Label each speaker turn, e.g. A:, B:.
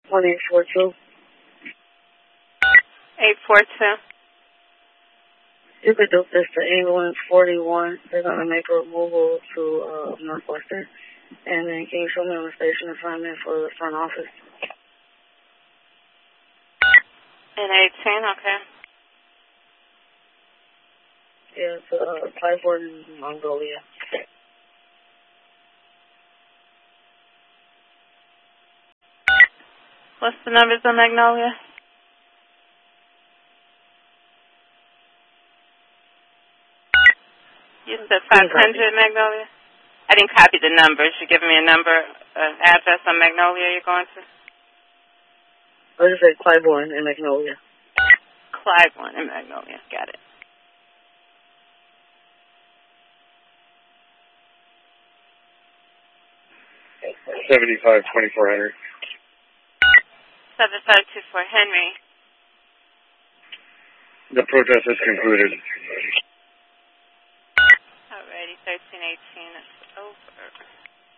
A: 1842.
B: 842.
A: You could do this to ambulance 41. They're going to make a removal to Northwestern. And then can you show me on the station assignment for the front office?
B: In 18, okay.
A: Yeah, it's Clybourne in Mongolia.
B: What's the numbers on Magnolia? You said 500 Magnolia? I didn't copy the numbers. You're giving me a number, address on Magnolia you're going to?
A: I just said Clybourne in Magnolia.
B: Clybourne in Magnolia. Got it.
C: $75,2400.
B: 7524 Henry.
C: The protest is concluded.
B: Alrighty, 1318 is over.